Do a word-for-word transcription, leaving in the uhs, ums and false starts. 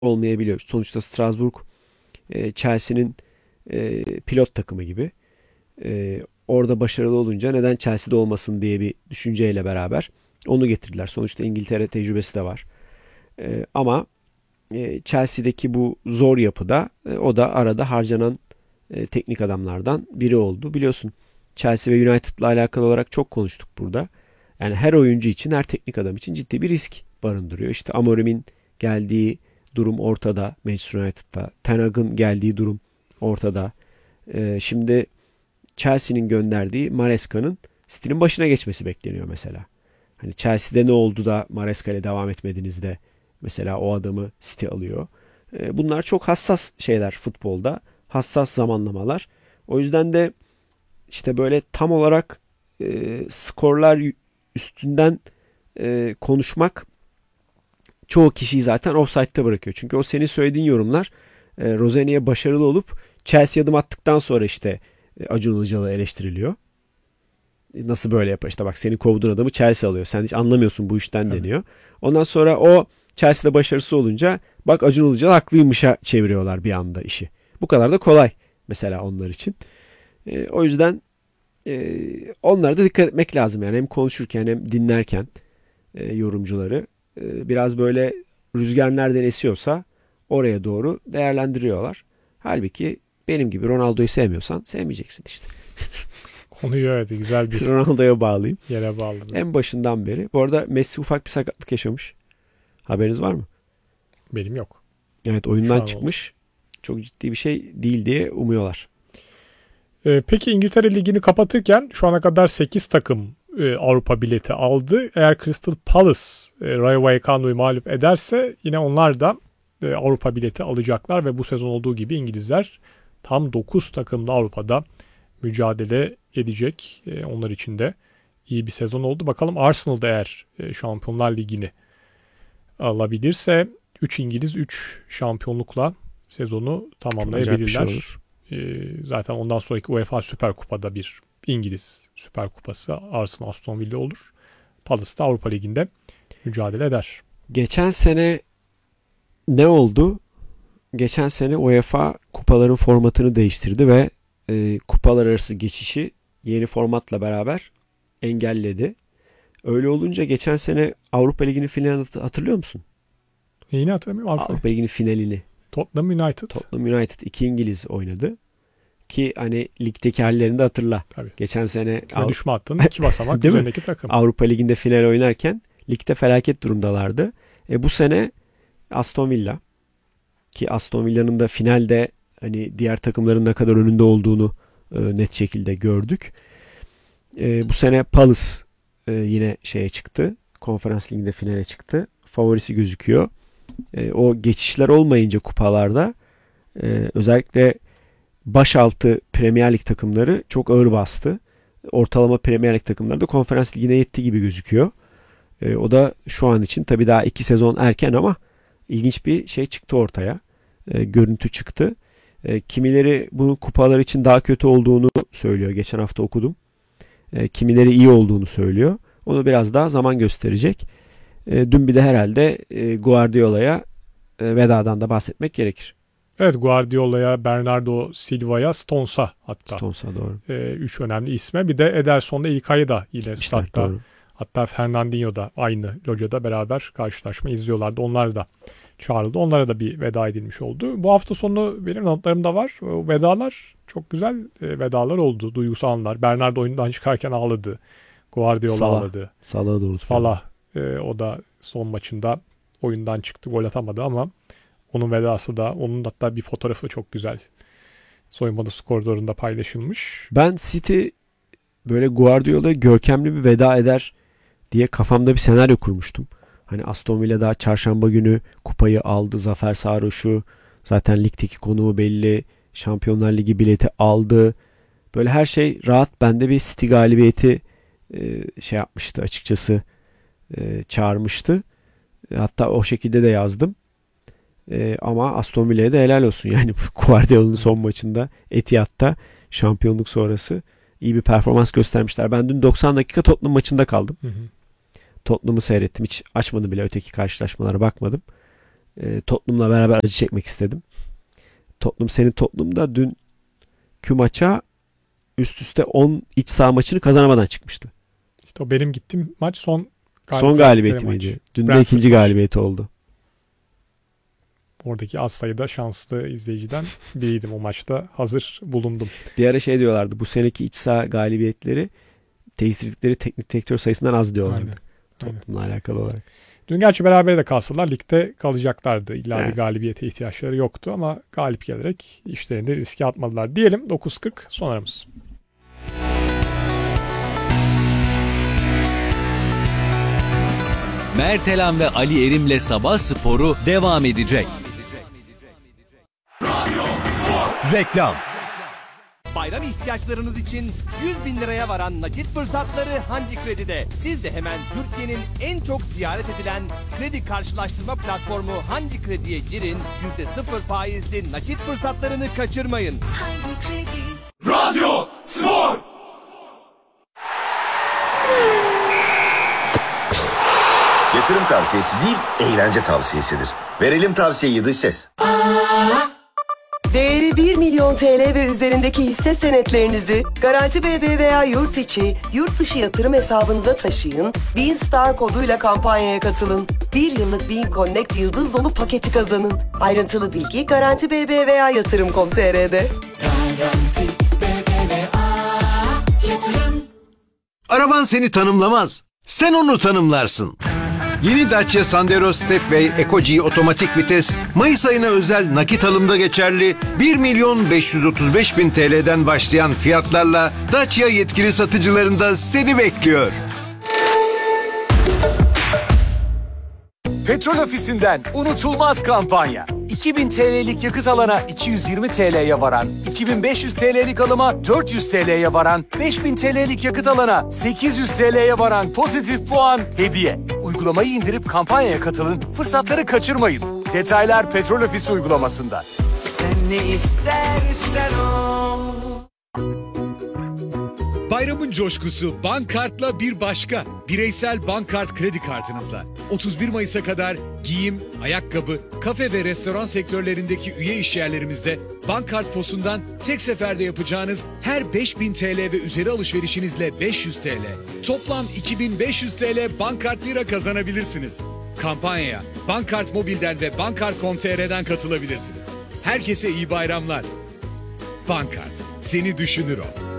olmayabiliyor. Sonuçta Strasbourg e, Chelsea'nin e, pilot takımı gibi. E, orada başarılı olunca neden Chelsea'de olmasın diye bir düşünceyle beraber onu getirdiler. Sonuçta İngiltere tecrübesi de var. E, ama e, Chelsea'deki bu zor yapıda e, o da arada harcanan e, teknik adamlardan biri oldu. Biliyorsun Chelsea ve United'la alakalı olarak çok konuştuk burada. Yani her oyuncu için, her teknik adam için ciddi bir risk barındırıyor. İşte Amorim'in geldiği durum ortada Manchester United'da. Ten Hag'ın geldiği durum ortada. Ee, şimdi Chelsea'nin gönderdiği Maresca'nın City'nin başına geçmesi bekleniyor mesela. Hani Chelsea'de ne oldu da Maresca ile devam etmediniz de mesela o adamı City alıyor. Ee, bunlar çok hassas şeyler futbolda. Hassas zamanlamalar. O yüzden de işte böyle tam olarak e, skorlar üstünden e, konuşmak çoğu kişiyi zaten offside'da bırakıyor. Çünkü o senin söylediğin yorumlar e, Rozeni'ye başarılı olup Chelsea adım attıktan sonra işte e, Acun Ilıcalı eleştiriliyor. E, nasıl böyle yapar? İşte bak seni kovduğun adamı Chelsea alıyor. Sen hiç anlamıyorsun bu işten Tabii. deniyor. Ondan sonra o Chelsea'de başarısı olunca bak Acun Ilıcalı haklıymışa çeviriyorlar bir anda işi. Bu kadar da kolay mesela onlar için. E, o yüzden e, onlara da dikkat etmek lazım. Yani hem konuşurken hem dinlerken e, yorumcuları e, biraz böyle rüzgar nereden esiyorsa oraya doğru değerlendiriyorlar. Halbuki benim gibi Ronaldo'yu sevmiyorsan sevmeyeceksin işte. Konuyu evet güzel bir Ronaldo'ya bağlayayım. yere bağladın. En başından beri. Bu arada Messi ufak bir sakatlık yaşamış. Haberiniz var mı? Benim yok. Evet, Şu oyundan an oldu. çıkmış. Çok ciddi bir şey değil diye umuyorlar. Ee, peki İngiltere Ligi'ni kapatırken şu ana kadar sekiz takım e, Avrupa bileti aldı. Eğer Crystal Palace e, Rayo Vallecano'yu mağlup ederse yine onlar da e, Avrupa bileti alacaklar ve bu sezon olduğu gibi İngilizler tam dokuz takımda Avrupa'da mücadele edecek. E, onlar için de iyi bir sezon oldu. Bakalım Arsenal da eğer e, Şampiyonlar Ligi'ni alabilirse üç İngiliz üç şampiyonlukla sezonu Çok acayip bir şey tamamlayabilirler. olur. Ee, zaten ondan sonraki UEFA Süper Kupa'da bir İngiliz Süper Kupası Arsenal Aston Villa olur. Palace da Avrupa Ligi'nde mücadele eder. Geçen sene ne oldu? Geçen sene UEFA kupaların formatını değiştirdi ve e, kupalar arası geçişi yeni formatla beraber engelledi. Öyle olunca geçen sene Avrupa Ligi'nin finalini hatırlıyor musun? Neyini hatırlamıyorum? Avrupa Avrupa Ligi'nin finalini. Tottenham United. Tottenham United iki İngiliz oynadı. Ki hani ligdeki hallerini de hatırla. Tabii. Geçen sene Küme Av- düşme hattının iki basamak Değil mi? üzerindeki takım. Avrupa Ligi'nde final oynarken ligde felaket durumdalardı. E bu sene Aston Villa, ki Aston Villa'nın da finalde hani diğer takımların ne kadar önünde olduğunu e, net şekilde gördük. E, bu sene Palace e, yine şeye çıktı. Konferans Ligi'nde finale çıktı. Favorisi gözüküyor. E, o geçişler olmayınca kupalarda e, özellikle başaltı Premier Lig takımları çok ağır bastı. Ortalama Premier Lig takımları da Konferans Ligi'ne yetti gibi gözüküyor. E, o da şu an için tabii daha iki sezon erken ama ilginç bir şey çıktı ortaya. E, görüntü çıktı. E, kimileri bunun kupalar için daha kötü olduğunu söylüyor. Geçen hafta okudum. E, kimileri iyi olduğunu söylüyor. Onu biraz daha zaman gösterecek. E, dün bir de herhalde e, Guardiola'ya e, vedadan da bahsetmek gerekir. Evet, Guardiola'ya, Bernardo Silva'ya, Stones'a hatta. Stones'a doğru. E, üç önemli isme. Bir de Ederson'la İlkay'ı da yine İşte, statta. doğru. Hatta Fernandinho da aynı locada beraber karşılaşma izliyorlardı. Onlar da çağrıldı. Onlara da bir veda edilmiş oldu. Bu hafta sonu benim notlarımda var. O vedalar çok güzel e, vedalar oldu. Duygusal anlar. Bernardo oyundan çıkarken ağladı. Guardiola Salah. ağladı. Salah'ı doğru. Salah e, o da son maçında oyundan çıktı. Gol atamadı ama onun vedası da, onun hatta bir fotoğrafı çok güzel. Soyunma odası koridorunda paylaşılmış. Ben City böyle Guardiola görkemli bir veda eder diye kafamda bir senaryo kurmuştum. Hani Aston Villa daha çarşamba günü kupayı aldı. Zafer sarhoşu. Zaten ligdeki konumu belli. Şampiyonlar Ligi bileti aldı. Böyle her şey rahat. Bende bir City galibiyeti e, şey yapmıştı açıkçası. E, çağırmıştı. E, hatta o şekilde de yazdım. E, ama Aston Villa'ya da helal olsun. Yani Guardiola'nın son maçında Etihad'da şampiyonluk sonrası iyi bir performans göstermişler. Ben dün doksan dakika Tottenham maçında kaldım. Hı hı. Tottenham'ı seyrettim. Hiç açmadım bile, öteki karşılaşmalara bakmadım. e, Tottenham'la beraber acı çekmek istedim. Tottenham senin Tottenham'da dünkü maça üst üste on iç saha maçını kazanamadan çıkmıştı. İşte o benim gittiğim maç son Son galibiyeti miydi? Dün de Brentford ikinci maçı. galibiyeti oldu. Oradaki az sayıda şanslı izleyiciden biriydim o maçta. Hazır bulundum. Bir ara şey diyorlardı. Bu seneki iç saha galibiyetleri değiştirdikleri teknik direktör sayısından az diyorlardı. Aynen. Tottenham'la alakalı olarak. Dün gerçi beraber de kalsalar ligde kalacaklardı. İlla Evet. bir galibiyete ihtiyaçları yoktu ama galip gelerek işlerini riske atmadılar. Diyelim dokuz kırk son aramız. Mertelan ve Ali Erim'le Sabah Sporu devam edecek. Reklam. Bayram ihtiyaçlarınız için yüz bin liraya varan nakit fırsatları Hangi Kredi'de. Siz de hemen Türkiye'nin en çok ziyaret edilen kredi karşılaştırma platformu Hangi Kredi'ye girin. yüzde sıfır faizli nakit fırsatlarını kaçırmayın. Hangi Kredi? Radyo Spor. Yatırım tavsiyesi değil, eğlence tavsiyesidir. Verelim tavsiyeyi dış ses. Değeri bir milyon T L ve üzerindeki hisse senetlerinizi Garanti B B veya yurt içi, yurt dışı yatırım hesabınıza taşıyın, Bin Star koduyla kampanyaya katılın. Bir yıllık Bin Connect yıldız dolu paketi kazanın. Ayrıntılı bilgi Garanti B B veya yatırım nokta com nokta t r'de. Garanti B B V A Yatırım. Araban seni tanımlamaz. Sen onu tanımlarsın. Yeni Dacia Sandero Stepway Eco-G otomatik vites Mayıs ayına özel nakit alımda geçerli bir milyon beş yüz otuz beş bin T L'den başlayan fiyatlarla Dacia yetkili satıcılarında seni bekliyor. Petrol Ofisi'nden unutulmaz kampanya. iki bin T L'lik yakıt alana iki yüz yirmi T L'ye varan, iki bin beş yüz T L'lik alıma dört yüz T L'ye varan, beş bin T L'lik yakıt alana sekiz yüz T L'ye varan pozitif puan hediye. Uygulamayı indirip kampanyaya katılın, fırsatları kaçırmayın. Detaylar Petrol Ofisi uygulamasında. Sen ne istersen o. Bayramın coşkusu Bankart'la bir başka. Bireysel Bankart kredi kartınızla. otuz bir Mayıs'a kadar giyim, ayakkabı, kafe ve restoran sektörlerindeki üye işyerlerimizde Bankart Posu'ndan tek seferde yapacağınız her beş bin T L ve üzeri alışverişinizle beş yüz T L, toplam iki bin beş yüz T L Bankart Lira kazanabilirsiniz. Kampanyaya Bankart Mobil'den ve bankart nokta com nokta t r'den katılabilirsiniz. Herkese iyi bayramlar. Bankart, seni düşünür o.